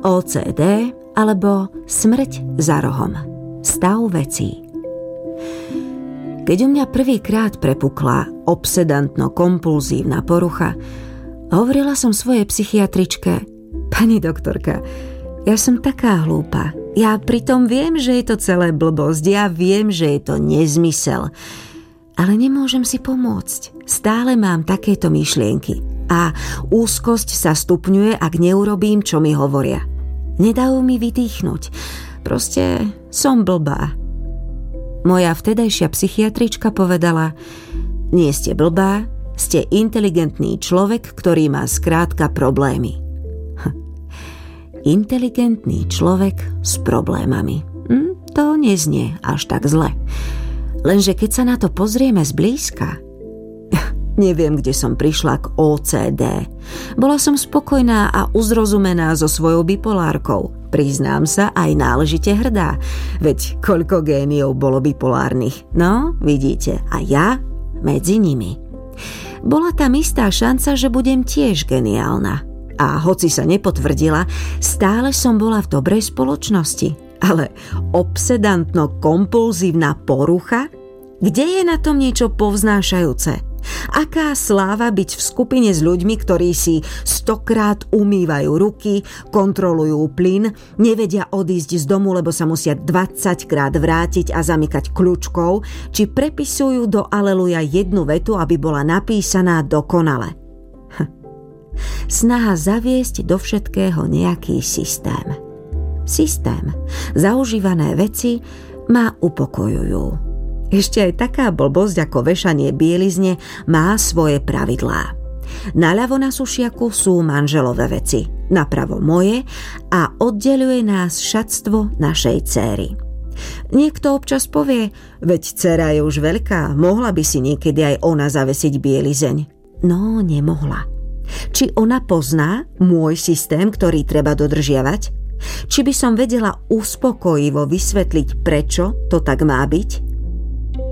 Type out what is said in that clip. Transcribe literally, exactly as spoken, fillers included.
ó cé dé alebo smrť za rohom. Stav vecí. Keď u mňa prvýkrát prepukla obsedantno-kompulzívna porucha, hovorila som svojej psychiatričke: pani doktorka, ja som taká hlúpa. Ja pritom viem, že je to celé blbosť. Ja viem, že je to nezmysel. Ale nemôžem si pomôcť. Stále mám takéto myšlienky. A úzkosť sa stupňuje, ak neurobím, čo mi hovoria. Nedajú mi vydýchnuť. Proste som blbá. Moja vtedajšia psychiatrička povedala: nie ste blbá, ste inteligentný človek, ktorý má skrátka problémy. Hm. Inteligentný človek s problémami. Hm, to neznie až tak zle. Lenže keď sa na to pozrieme zblízka, neviem, kde som prišla k ó cé dé. Bola som spokojná a uzrozumená so svojou bipolárkou. Priznám sa, aj náležite hrdá. Veď koľko géniov bolo bipolárnych. No, vidíte, a ja medzi nimi. Bola tam istá šanca, že budem tiež geniálna. A hoci sa nepotvrdila, stále som bola v dobrej spoločnosti. Ale obsedantno-kompulzívna porucha? Kde je na tom niečo povznášajúce? Aká sláva byť v skupine s ľuďmi, ktorí si stokrát umývajú ruky, kontrolujú plyn, nevedia odísť z domu, lebo sa musia dvadsaťkrát vrátiť a zamykať kľúčkou, či prepisujú do aleluja jednu vetu, aby bola napísaná dokonale. Hm. Snaha zaviesť do všetkého nejaký systém. Systém. Zaužívané veci ma upokojujú. Ešte aj taká blbosť ako vešanie bielizne má svoje pravidlá. Naľavo na sušiaku sú manželové veci, napravo moje a oddeľuje nás šatstvo našej céry. Niekto občas povie: veď dcera je už veľká, mohla by si niekedy aj ona zavesiť bielizeň. No, nemohla. Či ona pozná môj systém, ktorý treba dodržiavať? Či by som vedela uspokojivo vysvetliť, prečo to tak má byť?